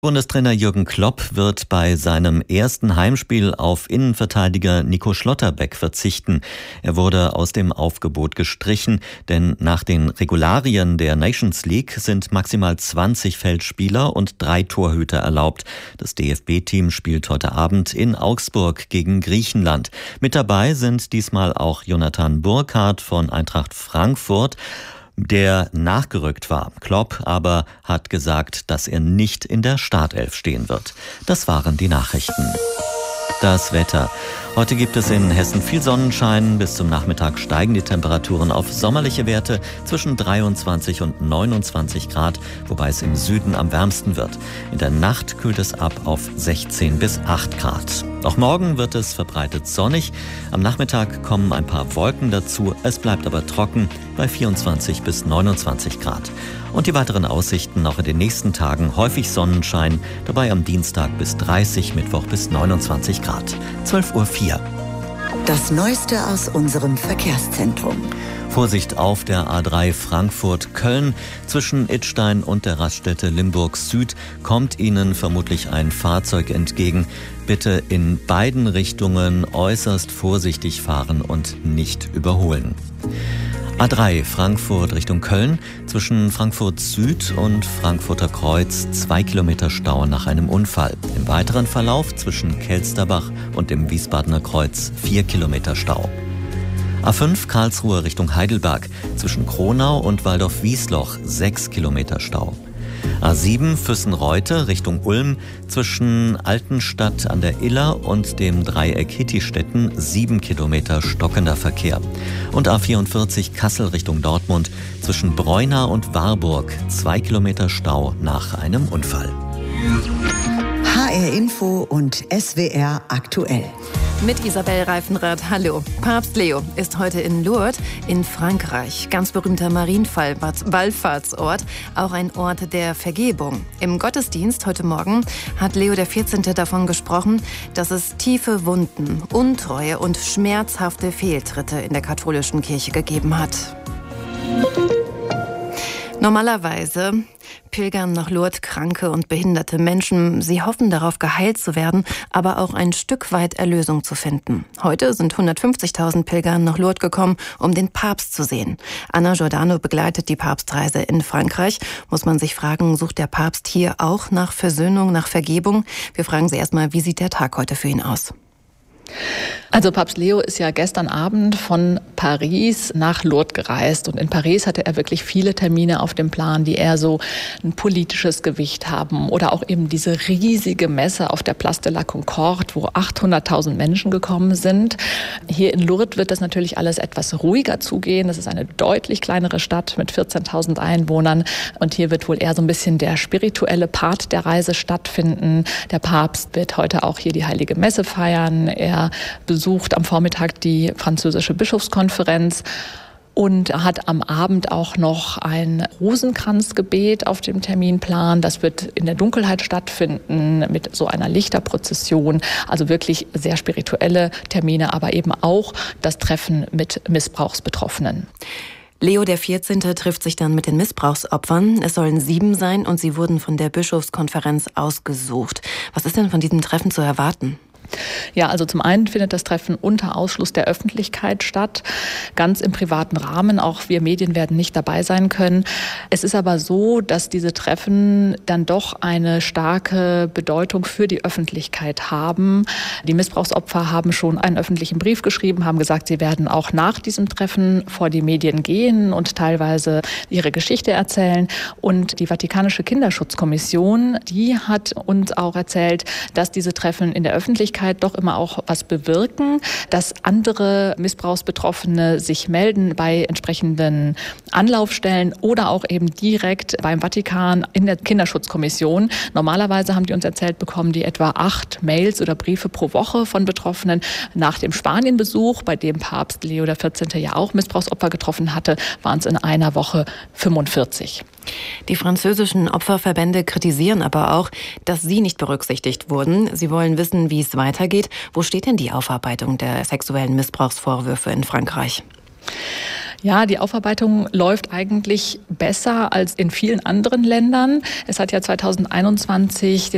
Bundestrainer Jürgen Klopp wird bei seinem ersten Heimspiel auf Innenverteidiger Nico Schlotterbeck verzichten. Er wurde aus dem Aufgebot gestrichen, denn nach den Regularien der Nations League sind maximal 20 Feldspieler und 3 Torhüter erlaubt. Das DFB-Team spielt heute Abend in Augsburg gegen Griechenland. Mit dabei sind diesmal auch Jonathan Burkardt von Eintracht Frankfurt, der nachgerückt war. Klopp aber hat gesagt, dass er nicht in der Startelf stehen wird. Das waren die Nachrichten. Das Wetter. Heute gibt es in Hessen viel Sonnenschein. Bis zum Nachmittag steigen die Temperaturen auf sommerliche Werte zwischen 23 und 29 Grad, wobei es im Süden am wärmsten wird. In der Nacht kühlt es ab auf 16 bis 8 Grad. Auch morgen wird es verbreitet sonnig. Am Nachmittag kommen ein paar Wolken dazu. Es bleibt aber trocken bei 24 bis 29 Grad. Und die weiteren Aussichten auch in den nächsten Tagen: häufig Sonnenschein, dabei am Dienstag bis 30, Mittwoch bis 29 Grad. 12:04 Uhr. Das Neueste aus unserem Verkehrszentrum. Vorsicht auf der A3 Frankfurt-Köln. Zwischen Idstein und der Raststätte Limburg Süd kommt Ihnen vermutlich ein Fahrzeug entgegen. Bitte in beiden Richtungen äußerst vorsichtig fahren und nicht überholen. A3 Frankfurt Richtung Köln, zwischen Frankfurt Süd und Frankfurter Kreuz 2 Kilometer Stau nach einem Unfall. Im weiteren Verlauf zwischen Kelsterbach und dem Wiesbadener Kreuz 4 Kilometer Stau. A5 Karlsruhe Richtung Heidelberg, zwischen Kronau und Waldorf-Wiesloch 6 Kilometer Stau. A7 Füssen-Reute Richtung Ulm, zwischen Altenstadt an der Iller und dem Dreieck Hittistetten 7 Kilometer stockender Verkehr. Und A44 Kassel Richtung Dortmund, zwischen Breuna und Warburg 2 Kilometer Stau nach einem Unfall. HR Info und SWR aktuell. Mit Isabel Reifenrath, hallo. Papst Leo ist heute in Lourdes in Frankreich. Ganz berühmter Marienwallfahrtsort, auch ein Ort der Vergebung. Im Gottesdienst heute Morgen hat Leo XIV. Davon gesprochen, dass es tiefe Wunden, Untreue und schmerzhafte Fehltritte in der katholischen Kirche gegeben hat. Normalerweise pilgern nach Lourdes kranke und behinderte Menschen. Sie hoffen darauf, geheilt zu werden, aber auch ein Stück weit Erlösung zu finden. Heute sind 150.000 Pilger nach Lourdes gekommen, um den Papst zu sehen. Anna Giordano begleitet die Papstreise in Frankreich. Muss man sich fragen, sucht der Papst hier auch nach Versöhnung, nach Vergebung? Wir fragen Sie erstmal, wie sieht der Tag heute für ihn aus? Also Papst Leo ist ja gestern Abend von Paris nach Lourdes gereist. Und in Paris hatte er wirklich viele Termine auf dem Plan, die eher so ein politisches Gewicht haben. Oder auch eben diese riesige Messe auf der Place de la Concorde, wo 800.000 Menschen gekommen sind. Hier in Lourdes wird das natürlich alles etwas ruhiger zugehen. Das ist eine deutlich kleinere Stadt mit 14.000 Einwohnern. Und hier wird wohl eher so ein bisschen der spirituelle Part der Reise stattfinden. Der Papst wird heute auch hier die Heilige Messe feiern. Er besucht am Vormittag die französische Bischofskonferenz und hat am Abend auch noch ein Rosenkranzgebet auf dem Terminplan. Das wird in der Dunkelheit stattfinden mit so einer Lichterprozession. Also wirklich sehr spirituelle Termine, aber eben auch das Treffen mit Missbrauchsbetroffenen. Leo XIV. Trifft sich dann mit den Missbrauchsopfern. Es sollen 7 sein und sie wurden von der Bischofskonferenz ausgesucht. Was ist denn von diesem Treffen zu erwarten? Ja, also zum einen findet das Treffen unter Ausschluss der Öffentlichkeit statt, ganz im privaten Rahmen. Auch wir Medien werden nicht dabei sein können. Es ist aber so, dass diese Treffen dann doch eine starke Bedeutung für die Öffentlichkeit haben. Die Missbrauchsopfer haben schon einen öffentlichen Brief geschrieben, haben gesagt, sie werden auch nach diesem Treffen vor die Medien gehen und teilweise ihre Geschichte erzählen. Und die Vatikanische Kinderschutzkommission, die hat uns auch erzählt, dass diese Treffen in der Öffentlichkeit doch immer auch was bewirken, dass andere Missbrauchsbetroffene sich melden bei entsprechenden Anlaufstellen oder auch eben direkt beim Vatikan in der Kinderschutzkommission. Normalerweise haben die uns erzählt, bekommen die etwa 8 Mails oder Briefe pro Woche von Betroffenen. Nach dem Spanienbesuch, bei dem Papst Leo XIV. Ja auch Missbrauchsopfer getroffen hatte, waren es in einer Woche 45. Die französischen Opferverbände kritisieren aber auch, dass sie nicht berücksichtigt wurden. Sie wollen wissen, wie es weitergeht. Wo steht denn die Aufarbeitung der sexuellen Missbrauchsvorwürfe in Frankreich? Ja, die Aufarbeitung läuft eigentlich besser als in vielen anderen Ländern. Es hat ja 2021